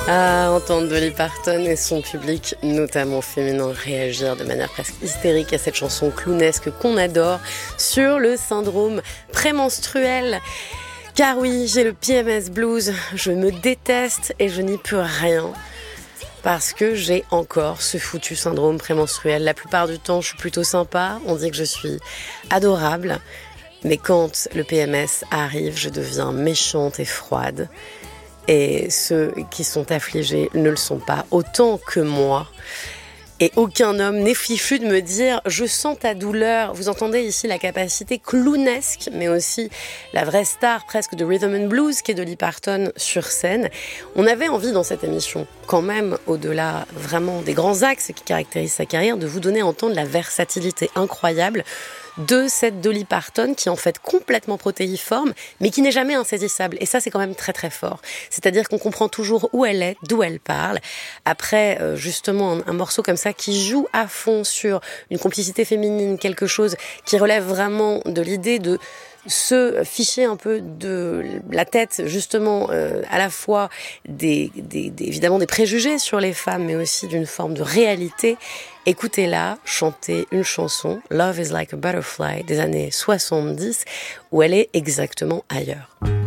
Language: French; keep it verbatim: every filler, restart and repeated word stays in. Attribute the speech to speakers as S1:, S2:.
S1: À entendre Dolly Parton et son public, notamment féminin, réagir de manière presque hystérique à cette chanson clownesque qu'on adore sur le syndrome prémenstruel. Car oui, j'ai le P M S blues, je me déteste et je n'y peux rien. Parce que j'ai encore ce foutu syndrome prémenstruel. La plupart du temps, je suis plutôt sympa, on dit que je suis adorable. Mais quand le P M S arrive, je deviens méchante et froide. Et ceux qui sont affligés ne le sont pas autant que moi. Et aucun homme n'est fichu de me dire « je sens ta douleur ». Vous entendez ici la capacité clownesque, mais aussi la vraie star presque de rhythm and blues qui est Dolly Parton sur scène. On avait envie dans cette émission, quand même, au-delà vraiment des grands axes qui caractérisent sa carrière, de vous donner à entendre la versatilité incroyable de cette Dolly Parton qui est en fait complètement protéiforme mais qui n'est jamais insaisissable, et ça c'est quand même très très fort, c'est-à-dire qu'on comprend toujours où elle est, d'où elle parle. Après euh, justement un, un morceau comme ça qui joue à fond sur une complicité féminine, quelque chose qui relève vraiment de l'idée de se ficher un peu de la tête justement euh, à la fois des, des, des, évidemment des préjugés sur les femmes mais aussi d'une forme de réalité. Écoutez-la chanter une chanson, Love is like a Butterfly, des années soixante-dix, où elle est exactement ailleurs.